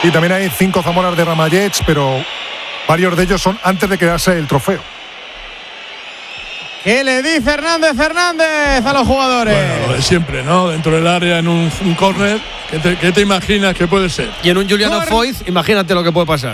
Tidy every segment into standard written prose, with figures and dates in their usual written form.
Y también hay 5 Zamoras de Ramallets, pero varios de ellos son antes de quedarse el trofeo. ¿Qué le dice Hernández a los jugadores? Bueno, lo de siempre, ¿no? Dentro del área, en un córner, ¿qué te imaginas que puede ser? Y en un Juliano Foyth, imagínate lo que puede pasar.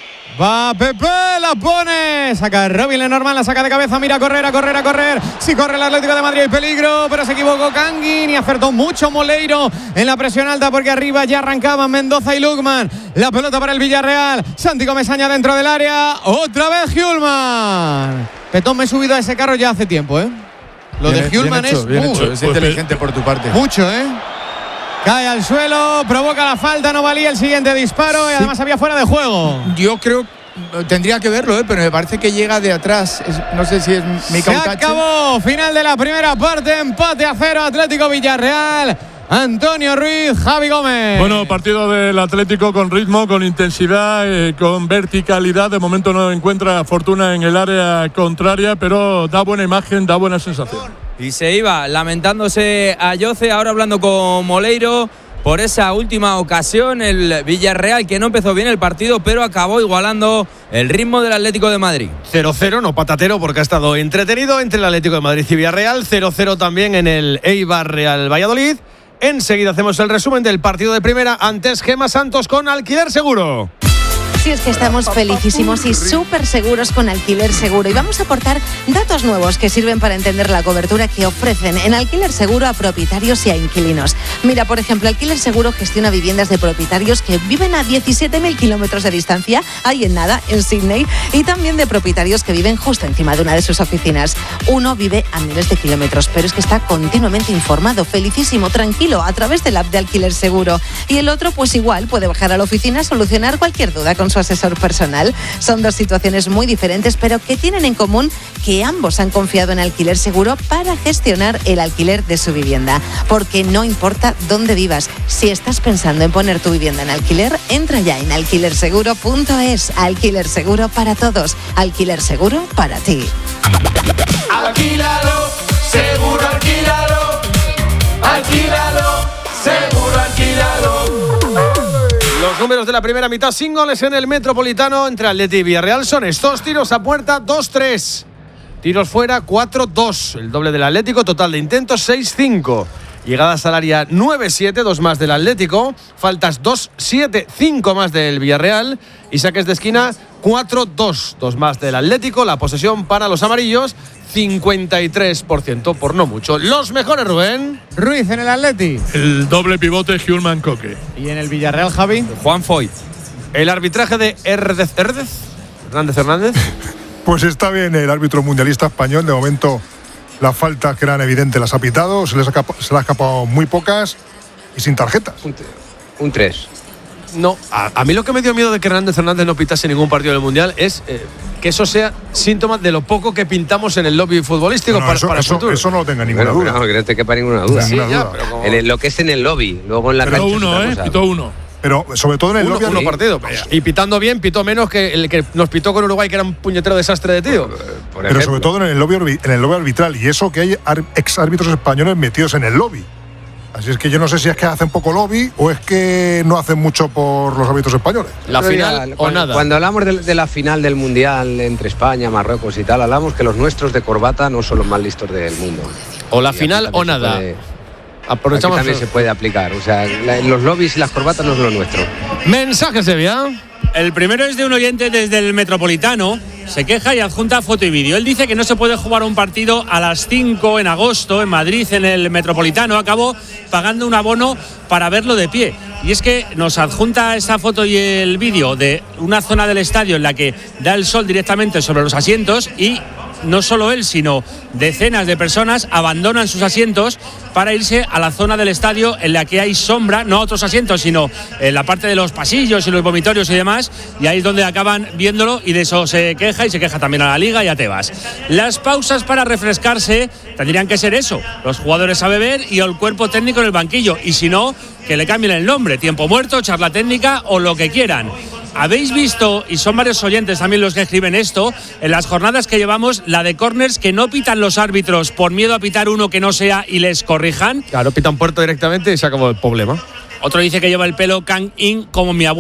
Va Pepe, la pone. Saca Robin Lenormand, la saca de cabeza. Mira a correr. Si corre el Atlético de Madrid hay peligro, pero se equivocó Canguin y acertó mucho Moleiro en la presión alta porque arriba ya arrancaban Mendoza y Lukman. La pelota para el Villarreal. Santi Comesaña dentro del área. Otra vez Hjulmand. Petón, me he subido a ese carro ya hace tiempo, ¿eh? Lo de Hjulmand es bien hecho. Es inteligente por tu parte. Mucho, ¿eh? Cae al suelo, provoca la falta, no valía el siguiente disparo y además había fuera de juego. Yo creo, tendría que verlo, pero me parece que llega de atrás. No sé si es Mikel Ocache. Se acabó, final de la primera parte, empate a 0, Atlético Villarreal. Antonio Ruiz, Javi Gómez. Bueno, partido del Atlético con ritmo, con intensidad, con verticalidad. De momento no encuentra fortuna en el área contraria, pero da buena imagen, da buena sensación. Y se iba lamentándose a Yoce, ahora hablando con Moleiro por esa última ocasión. El Villarreal que no empezó bien el partido, pero acabó igualando el ritmo del Atlético de Madrid. 0-0, no patatero, porque ha estado entretenido entre el Atlético de Madrid y Villarreal. 0-0 también en el Eibar Real Valladolid. Enseguida hacemos el resumen del partido de primera. Antes, Gemma Santos con Alquiler Seguro. Sí, es que estamos felicísimos y súper seguros con Alquiler Seguro y vamos a aportar datos nuevos que sirven para entender la cobertura que ofrecen en Alquiler Seguro a propietarios y a inquilinos. Mira, por ejemplo, Alquiler Seguro gestiona viviendas de propietarios que viven a 17.000 kilómetros de distancia, ahí en nada, en Sydney, y también de propietarios que viven justo encima de una de sus oficinas. Uno vive a miles de kilómetros, pero es que está continuamente informado, felicísimo, tranquilo, a través del app de Alquiler Seguro. Y el otro, pues igual, puede bajar a la oficina a solucionar cualquier duda con su asesor personal. Son dos situaciones muy diferentes, pero que tienen en común que ambos han confiado en Alquiler Seguro para gestionar el alquiler de su vivienda. Porque no importa dónde vivas, si estás pensando en poner tu vivienda en alquiler, entra ya en alquilerseguro.es. Alquiler Seguro para todos. Alquiler Seguro para ti. Alquílalo, seguro alquílalo. Alquílalo, seguro alquílalo. Los números de la primera mitad sin goles en el Metropolitano entre Atleti y Villarreal son estos: tiros a puerta 2-3, tiros fuera 4-2, el doble del Atlético, total de intentos 6-5, llegadas al área 9-7, 2 más del Atlético, faltas 2-7, 5 más del Villarreal y saques de esquina 4-2, 2 más del Atlético. La posesión para los amarillos 53%, por no mucho. Los mejores, Rubén. Ruiz en el Atleti. El doble pivote Hjulmand Coque. Y en el Villarreal, Javi. Juan Foyth. El arbitraje de Hernández. Pues está bien el árbitro mundialista español. De momento las faltas que eran evidentes las ha pitado. Se le ha escapado muy pocas y sin tarjetas. Un 3. No, a mí lo que me dio miedo de que Hernández no pitase ningún partido del Mundial es que eso sea síntoma de lo poco que pintamos en el lobby futbolístico para el futuro. Eso no tenga ninguna duda. No, que no te quepa ninguna duda. Sí, ya, pero como... lo que es en el lobby, luego en la cancha. Pitó uno. Pero sobre todo en el lobby. Uno partido. Y pitando bien, pitó menos que el que nos pitó con Uruguay, que era un puñetero desastre de tío. Pero sobre todo en el lobby arbitral. Y eso que hay ex árbitros españoles metidos en el lobby. Así es que yo no sé si es que hacen poco lobby o es que no hacen mucho por los árbitros españoles. La final o nada. Cuando hablamos de la final del Mundial entre España, Marruecos y tal, hablamos que los nuestros de corbata no son los más listos del mundo. O la final o nada. Aprovechamos. Aquí también se puede aplicar. O sea, los lobbies y las corbatas no es lo nuestro. Mensaje, Sevilla. El primero es de un oyente desde el Metropolitano. Se queja y adjunta foto y vídeo. Él dice que no se puede jugar un partido a las 5 en agosto en Madrid, en el Metropolitano. Acabó pagando un abono para verlo de pie. Y es que nos adjunta esa foto y el vídeo de una zona del estadio en la que da el sol directamente sobre los asientos y no solo él, sino decenas de personas abandonan sus asientos para irse a la zona del estadio en la que hay sombra, no a otros asientos, sino en la parte de los pasillos y los vomitorios y demás, y ahí es donde acaban viéndolo, y de eso se queja, y se queja también a la Liga y a Tebas. Las pausas para refrescarse tendrían que ser eso, los jugadores a beber y el cuerpo técnico en el banquillo, y si no, que le cambien el nombre, tiempo muerto, charla técnica o lo que quieran. Habéis visto, y son varios oyentes también los que escriben esto, en las jornadas que llevamos, la de córners que no pitan los árbitros por miedo a pitar uno que no sea y les corrijan. Claro, pitan puerto directamente y se acabó el problema. Otro dice que lleva el pelo Kang In como mi abuelo.